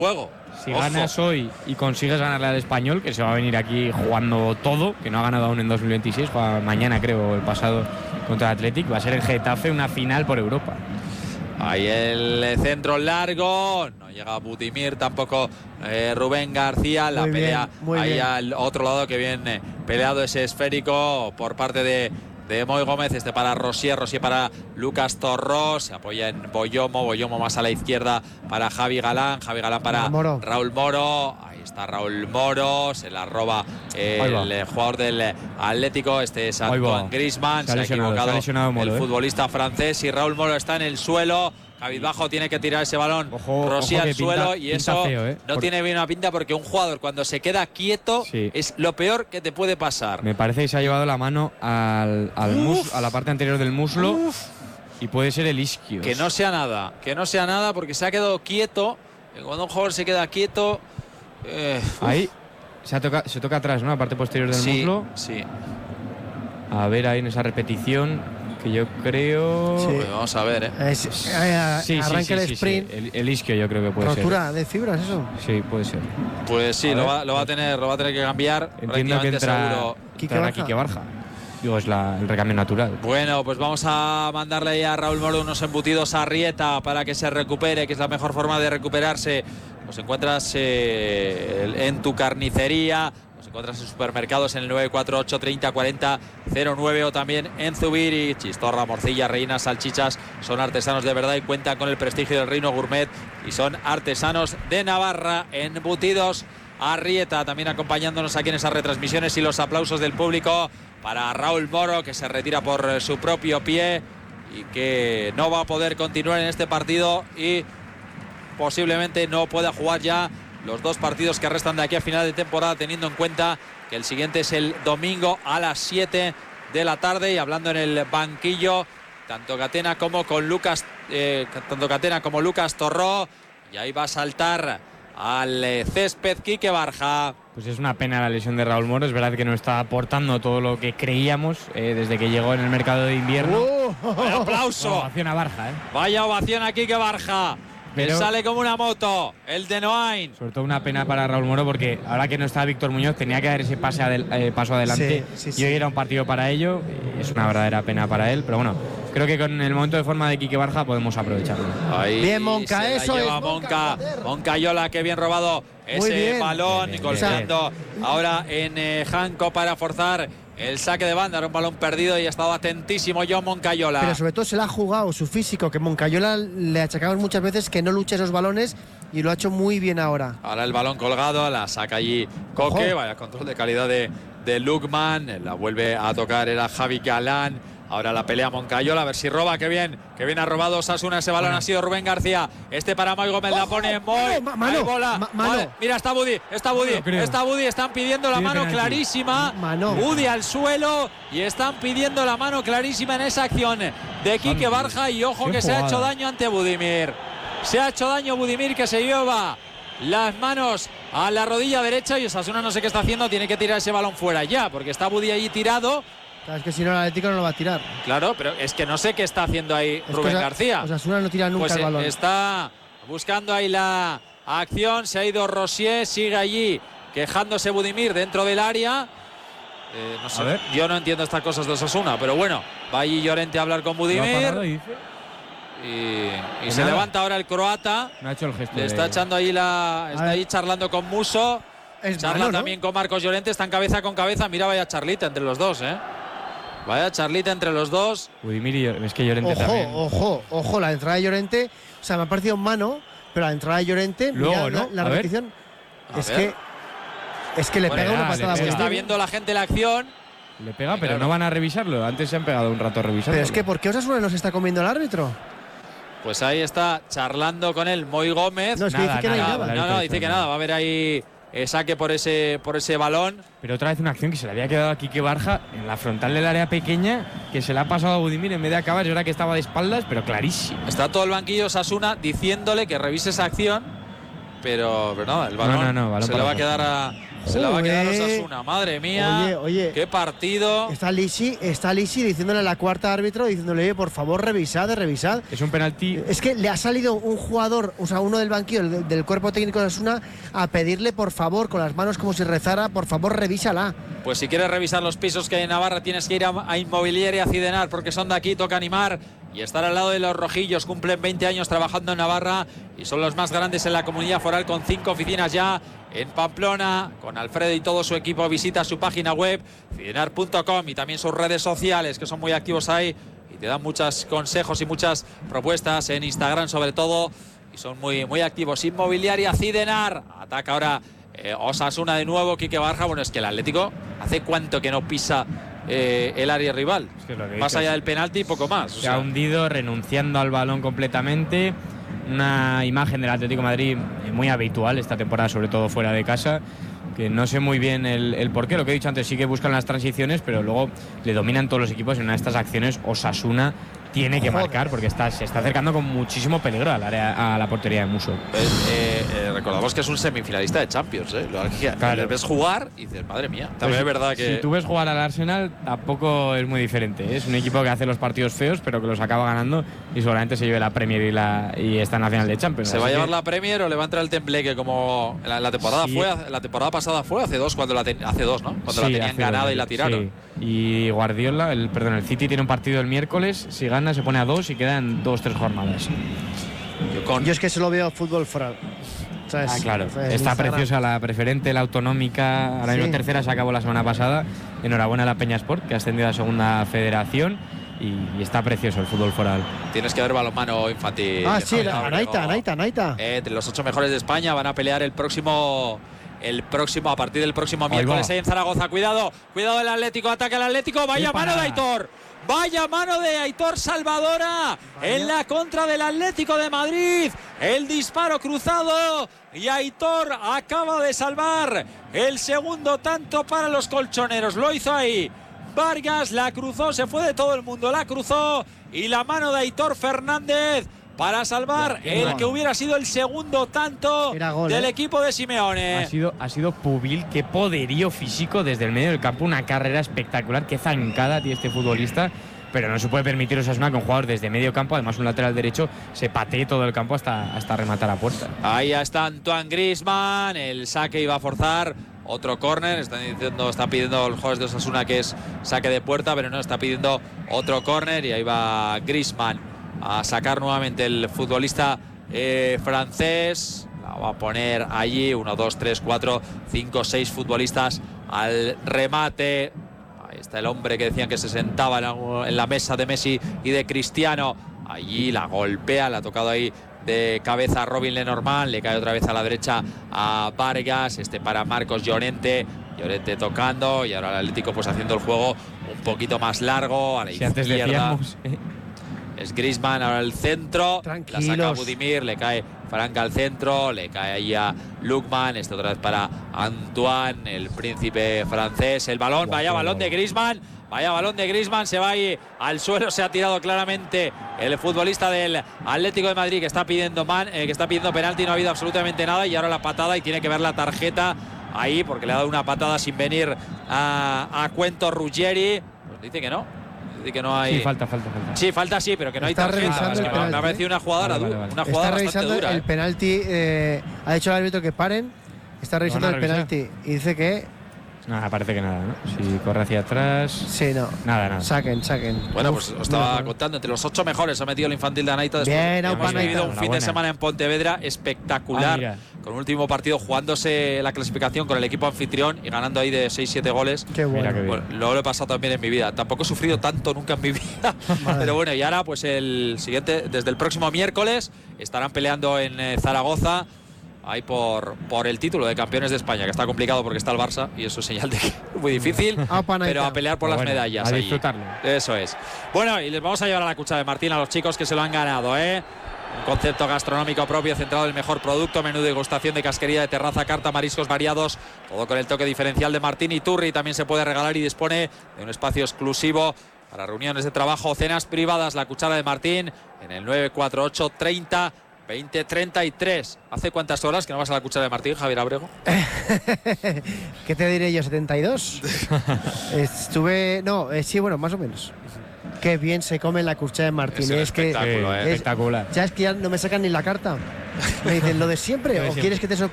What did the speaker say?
juego. Si ganas hoy y consigues ganarle al Español, que se va a venir aquí jugando todo, que no ha ganado aún en 2026, juega mañana creo, el pasado contra el Athletic, va a ser el Getafe una final por Europa. Ahí el centro largo, no llega Budimir, tampoco Rubén García, la pelea ahí al otro lado, que viene peleado ese esférico por parte de Moy Gómez, para Rosier para Lucas Torrós, se apoya en Boyomo más a la izquierda para Javi Galán para Raúl Moro, ahí está Raúl Moro, se la roba el jugador del Atlético, es Antoine Griezmann, se ha equivocado el futbolista francés y Raúl Moro está en el suelo. Cabizbajo tiene que tirar ese balón Rosier al suelo y eso feo, no tiene bien una pinta, porque un jugador cuando se queda quieto es lo peor que te puede pasar. Me parece que se ha llevado la mano a la parte anterior del muslo y puede ser el isquio. Que no sea nada porque se ha quedado quieto. Cuando un jugador se queda quieto ahí se toca atrás, ¿no? La parte posterior del muslo. Sí. A ver ahí en esa repetición. Que yo creo... Sí. Pues vamos a ver, arranca el sprint. El isquio yo creo que puede ser. ¿Rotura de fibras eso? Sí, puede ser. Pues sí, lo va a tener que cambiar. Entiendo que entra Quique Barja. Digo, es el recambio natural. Bueno, pues vamos a mandarle ahí a Raúl Moro unos embutidos a Arrieta para que se recupere, que es la mejor forma de recuperarse. Los encuentras en tu carnicería. Nos encuentras en supermercados en el 948 30 40 09 o también en Zubiri. Chistorra, morcilla, reinas, salchichas, son artesanos de verdad y cuentan con el prestigio del Reino Gourmet y son artesanos de Navarra. Embutidos Arrieta, también acompañándonos aquí en esas retransmisiones y los aplausos del público para Raúl Moro, que se retira por su propio pie y que no va a poder continuar en este partido y posiblemente no pueda jugar ya los dos partidos que restan de aquí a final de temporada, teniendo en cuenta que el siguiente es el domingo a las 7 de la tarde. Y hablando en el banquillo, tanto Catena como Lucas Torró, y ahí va a saltar al césped Quique Barja. Pues es una pena la lesión de Raúl Moro, es verdad que no está aportando todo lo que creíamos desde que llegó en el mercado de invierno. ¡Vaya aplauso! Ovación a Barja, Vaya ovación a Quique Barja. Pero sale como una moto, el de Noain. Sobre todo una pena para Raúl Moro, porque ahora que no está Víctor Muñoz tenía que dar ese paso adelante. Y hoy era un partido para ello. Es una verdadera pena para él, pero bueno, creo que con el momento de forma de Quique Barja podemos aprovecharlo. Ahí bien, Monca, eso es. Moncayola, que bien robado ese balón, golpeando ahora en Janco para forzar el saque de banda. Era un balón perdido y ha estado atentísimo John Moncayola. Pero sobre todo se le ha jugado su físico, que Moncayola le achacamos muchas veces que no lucha esos balones y lo ha hecho muy bien ahora. Ahora el balón colgado, la saca allí Coque. Vaya control de calidad de Lukman. La vuelve a tocar, era Javi Galán. Ahora la pelea Moncayola, a ver si roba. Que bien ha robado Osasuna ese balón. Ha sido Rubén García. Para Moy Gómez, la pone Moy. Mira, está Budi. Están pidiendo la mano clarísima. Budi al suelo y están pidiendo la mano clarísima en esa acción de Quique Barja. Y ojo que se ha hecho daño ante Budimir. Se ha hecho daño Budimir, que se lleva las manos a la rodilla derecha. Y Osasuna no sé qué está haciendo. Tiene que tirar ese balón fuera ya, porque está Budi allí tirado. Claro, es que si no, el Atlético no lo va a tirar. Claro, pero es que no sé qué está haciendo ahí Rubén García. Osasuna no tira nunca el balón. Está buscando ahí la acción. Se ha ido Rosier, sigue allí quejándose Budimir dentro del área. No sé, yo no entiendo estas cosas de Osasuna, pero bueno, va allí Llorente a hablar con Budimir. Y se levanta ahora el croata. No ha hecho el gesto. Le está echando ahí está ahí charlando con Muso. Charla también con Marcos Llorente. Están cabeza con cabeza. Mira, vaya charlita entre los dos, Vaya charlita entre los dos. Budimir y es que Llorente también. Ojo, la entrada de Llorente. O sea, me ha parecido mano, pero la entrada de Llorente. Luego, mira, la repetición. Es que le pega una patada. Está viendo la gente la acción. Le pega, pero no van a revisarlo. Antes se han pegado un rato revisando. Pero es que, ¿por qué Osasuna no se está comiendo el árbitro? Pues ahí está charlando con él Moy Gómez. No, es que dice que no hay nada. No, dice que nada. Va a haber ahí saque por ese balón. Pero otra vez una acción que se le había quedado a Quique Barja en la frontal del área pequeña, que se le ha pasado a Budimir en vez de acabar. Yo era que estaba de espaldas, pero clarísimo. Está todo el banquillo Osasuna diciéndole que revise esa acción pero no, el balón, balón se le va a quedar a Osasuna. Madre mía, oye, qué partido. Está Lisi diciéndole a la cuarta árbitro, diciéndole, oye, por favor, revisad. Es un penalti. Es que le ha salido un jugador, o sea, uno del banquillo, del cuerpo técnico de Osasuna, a pedirle, por favor, con las manos como si rezara, por favor, revísala. Pues si quieres revisar los pisos que hay en Navarra, tienes que ir a Inmobiliaria Cidenar, porque son de aquí, toca animar y estar al lado de los rojillos. Cumplen 20 años trabajando en Navarra y son los más grandes en la comunidad foral, con 5 oficinas ya en Pamplona. Con Alfredo y todo su equipo visita su página web cidenar.com y también sus redes sociales, que son muy activos ahí y te dan muchos consejos y muchas propuestas en Instagram sobre todo, y son muy, muy activos. Inmobiliaria Cidenar. Ataca ahora Osasuna de nuevo, Quique Barja. Bueno, es que el Atlético hace cuánto que no pisa el área rival, es que más allá del penalti, poco más. Se ha hundido, renunciando al balón completamente. Una imagen del Atlético de Madrid muy habitual esta temporada, sobre todo fuera de casa, que no sé muy bien el porqué. Lo que he dicho antes, sí que buscan las transiciones, pero luego le dominan todos los equipos. En una de estas acciones Osasuna tiene que marcar, porque se está acercando con muchísimo peligro al área, a la portería de Musso. Recordamos que es un semifinalista de Champions, claro. Le ves jugar y dices, madre mía. También es verdad que si tú ves jugar al Arsenal, tampoco es muy diferente. Es un equipo que hace los partidos feos, pero que los acaba ganando y seguramente se lleve la Premier y está en la final de Champions. ¿Se va a llevar la Premier o le va a entrar el Tembleque como la temporada la temporada pasada fue hace dos, cuando hace dos, ¿no? Cuando la tenían ganada y la tiraron. Sí. Y Guardiola, el City tiene un partido el miércoles, si gana se pone a 2 y quedan 2-3 jornadas. Yo es que solo veo fútbol fuera. Claro, está preciosa la preferente, la autonómica, ahora mismo tercera, se acabó la semana pasada. Enhorabuena a la Peña Sport, que ha ascendido a segunda federación, y está precioso el fútbol foral. Tienes que ver balonmano infantil. Sí, Naita. Entre los 8 mejores de España van a pelear a partir del próximo miércoles ahí en Zaragoza. Cuidado el Atlético, ataca el Atlético, vaya mano de Aitor. Vaya mano de Aitor Salvadora en la contra del Atlético de Madrid. El disparo cruzado y Aitor acaba de salvar el segundo tanto para los colchoneros. Lo hizo ahí Vargas, la cruzó, se fue de todo el mundo, la cruzó, y la mano de Aitor Fernández para salvar que hubiera sido el segundo tanto del equipo de Simeone. Ha sido pubil, qué poderío físico desde el medio del campo, una carrera espectacular, qué zancada tiene este futbolista, pero no se puede permitir Osasuna con jugador desde medio campo, además un lateral derecho, se patee todo el campo hasta rematar a puerta. Ahí está Antoine Griezmann, el saque iba a forzar. Otro córner, está pidiendo los jugadores de Osasuna que es saque de puerta, pero no, está pidiendo otro córner y ahí va Griezmann a sacar nuevamente el futbolista francés. La va a poner allí 1, 2, 3, 4, 5, 6 futbolistas al remate. Ahí está el hombre que decían que se sentaba en la mesa de Messi y de Cristiano. Allí la golpea, la ha tocado ahí de cabeza a Robin Lenormand, le cae otra vez a la derecha a Vargas, para Marcos Llorente tocando, y ahora el Atlético pues haciendo el juego un poquito más largo a la izquierda. Es Griezmann ahora el centro, la saca Budimir, le cae Franca al centro, le cae ahí a Lukman, otra vez para Antoine, el príncipe francés, el balón, vaya balón de Griezmann. Vaya balón de Griezmann, se va ahí al suelo, se ha tirado claramente el futbolista del Atlético de Madrid, que está pidiendo penalti, no ha habido absolutamente nada, y ahora la patada, y tiene que ver la tarjeta ahí porque le ha dado una patada sin venir a cuento Ruggeri. Pues dice que no. Dice que no hay. Sí, falta. Sí, falta sí, pero que no hay tarjeta. Es que me ha parecido una jugada dura. Una jugada bastante dura. El penalti, ha dicho el árbitro que paren. Está revisando el penalti y dice que. Nada, parece que nada, ¿no? Si corre hacia atrás. Sí, no. Nada. Saquen. Bueno, pues os estaba contando, entre los 8 mejores ha metido el infantil de Anaita. Hemos vivido un fin de semana en Pontevedra espectacular, con un último partido jugándose la clasificación con el equipo anfitrión y ganando ahí de 6-7 goles. Qué bueno. Bueno, luego lo he pasado también en mi vida. Tampoco he sufrido tanto nunca en mi vida. Pero bueno, y ahora pues el siguiente, desde el próximo miércoles, estarán peleando en Zaragoza. Ahí por el título de campeones de España, que está complicado porque está el Barça y eso es señal de que es muy difícil, pero a pelear por las medallas. A disfrutarlo. Eso es. Bueno, y les vamos a llevar a la cuchara de Martín a los chicos que se lo han ganado, Un concepto gastronómico propio, centrado en el mejor producto, menú de degustación de casquería, de terraza, carta, mariscos variados, todo con el toque diferencial de Martín Iturri. También se puede regalar y dispone de un espacio exclusivo para reuniones de trabajo o cenas privadas. La cuchara de Martín en el 948 30 20:33. ¿Hace cuántas horas que no vas a la cuchara de Martín, Javier Abrego? ¿Qué te diré yo? ¿72? Estuve. No, sí, bueno, más o menos. Qué bien se come en la cuchara de Martín. Es que espectáculo, espectacular. Ya es que ya no me sacan ni la carta. Me dicen lo de siempre. ¿O quieres que te